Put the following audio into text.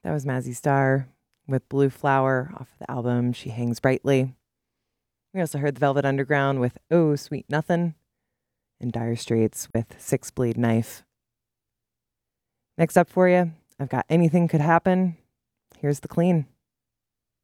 That was Mazzy Star with Blue Flower off the album She Hangs Brightly. We also heard the Velvet Underground with Oh Sweet Nothin', and Dire Straits with Six Blade Knife. Next up for you, I've got Anything Could Happen. Here's The Clean.